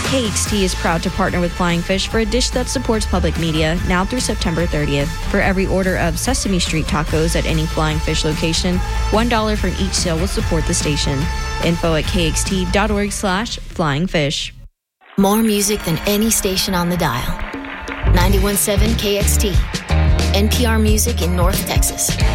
KXT is proud to partner with Flying Fish for a dish that supports public media now through September 30th. For every order of Sesame Street tacos at any Flying Fish location, $1 from each sale will support the station. Info at kxt.org/flyingfish. More music than any station on the dial. 91.7 KXT. NPR Music in North Texas.